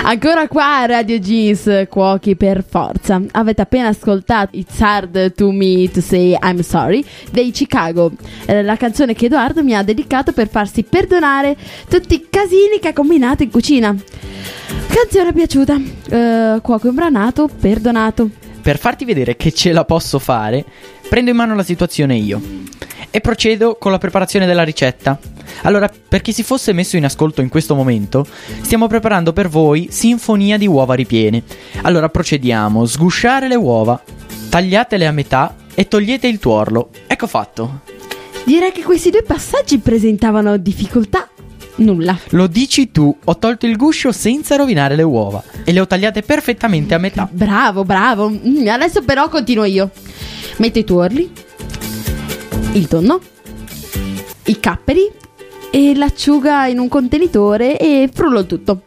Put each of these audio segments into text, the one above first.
Ancora qua a Radio Jeans, cuochi per forza. Avete appena ascoltato It's Hard to Me to Say I'm Sorry dei Chicago, la canzone che Edoardo mi ha dedicato per farsi perdonare tutti i casini che ha combinato in cucina. Canzone piaciuta, cuoco imbranato, perdonato. Per farti vedere che ce la posso fare, prendo in mano la situazione io e procedo con la preparazione della ricetta. Allora, per chi si fosse messo in ascolto in questo momento, stiamo preparando per voi sinfonia di uova ripiene. Allora procediamo: sgusciare le uova, tagliatele a metà e togliete il tuorlo. Ecco fatto. Direi che questi due passaggi presentavano difficoltà nulla. Lo dici tu, ho tolto il guscio senza rovinare le uova e le ho tagliate perfettamente a metà. Bravo. Adesso però continuo io. Metto i tuorli, il tonno, i capperi e l'acciuga in un contenitore e frullo il tutto.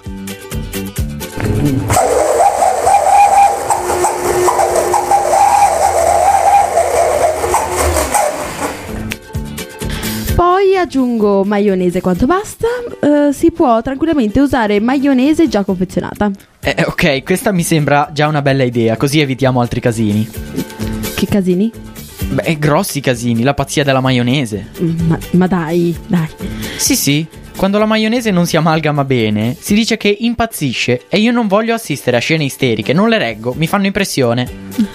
Poi aggiungo maionese quanto basta. Si può tranquillamente usare maionese già confezionata. Ok, questa mi sembra già una bella idea, così evitiamo altri casini. Che casini? Beh, grossi casini, la pazzia della maionese. Ma dai. Sì, quando la maionese non si amalgama bene, si dice che impazzisce e io non voglio assistere a scene isteriche, non le reggo, mi fanno impressione.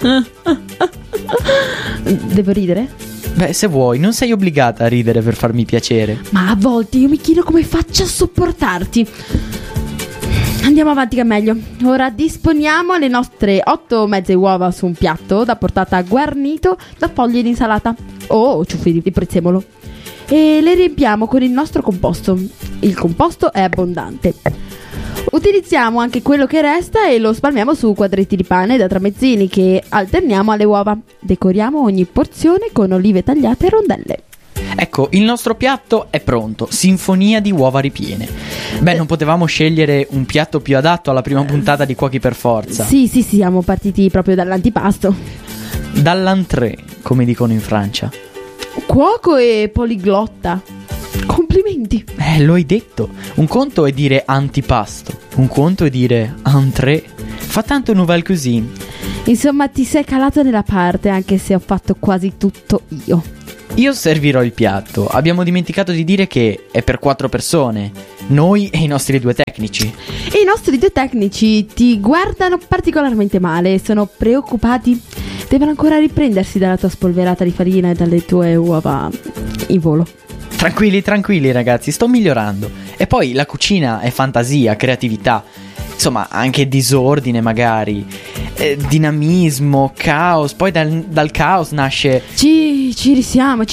Devo ridere? Beh, se vuoi, non sei obbligata a ridere per farmi piacere. Ma a volte io mi chiedo come faccia a sopportarti. Andiamo avanti che è meglio. Ora disponiamo le nostre 8 mezze uova su un piatto da portata guarnito da foglie di insalata o ciuffi di prezzemolo e le riempiamo con il nostro composto. Il composto è abbondante. Utilizziamo anche quello che resta e lo spalmiamo su quadretti di pane da tramezzini che alterniamo alle uova. Decoriamo ogni porzione con olive tagliate a rondelle. Ecco, il nostro piatto è pronto, sinfonia di uova ripiene. Beh, non potevamo scegliere un piatto più adatto alla prima puntata di Cuochi per Forza. Sì, siamo partiti proprio dall'antipasto. Dall'entrée, come dicono in Francia. Cuoco e poliglotta. Complimenti. Lo hai detto. Un conto è dire antipasto, un conto è dire entrée. Fa tanto nouvelle cuisine. Insomma, ti sei calato nella parte, anche se ho fatto quasi tutto io. Io servirò il piatto. Abbiamo dimenticato di dire che è per 4 persone, noi e i nostri 2 tecnici. E i nostri 2 tecnici ti guardano particolarmente male, sono preoccupati. Devono ancora riprendersi dalla tua spolverata di farina e dalle tue uova in volo. Tranquilli ragazzi, sto migliorando. E poi la cucina è fantasia, creatività, insomma anche disordine magari, dinamismo, caos. Poi dal caos nasce... Ci risiamo.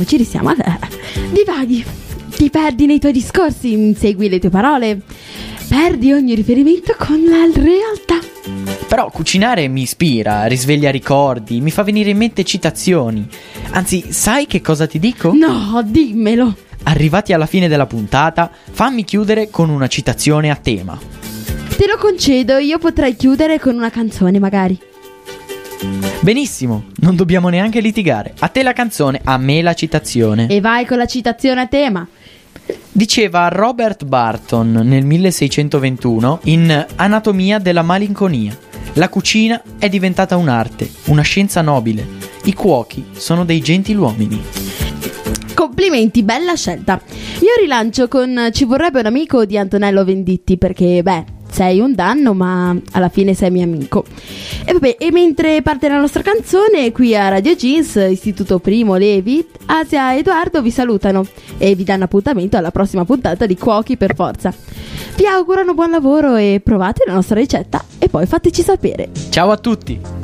Divaghi, ti perdi nei tuoi discorsi, insegui le tue parole, perdi ogni riferimento con la realtà. Però cucinare mi ispira, risveglia ricordi, mi fa venire in mente citazioni. Anzi, sai che cosa ti dico? No, dimmelo. Arrivati alla fine della puntata, fammi chiudere con una citazione a tema. Te lo concedo, io potrei chiudere con una canzone magari. Benissimo, non dobbiamo neanche litigare. A te la canzone, a me la citazione. E vai con la citazione a tema. Diceva Robert Barton nel 1621 in Anatomia della malinconia: la cucina è diventata un'arte, una scienza nobile. I cuochi sono dei gentiluomini. Complimenti, bella scelta. Io rilancio con Ci vorrebbe un amico di Antonello Venditti, perché sei un danno ma alla fine sei mio amico. E mentre parte la nostra canzone, qui a Radio Jeans, Istituto Primo Levi, Asia e Edoardo vi salutano e vi danno appuntamento alla prossima puntata di Cuochi per Forza. Vi augurano buon lavoro e provate la nostra ricetta e poi fateci sapere. Ciao a tutti!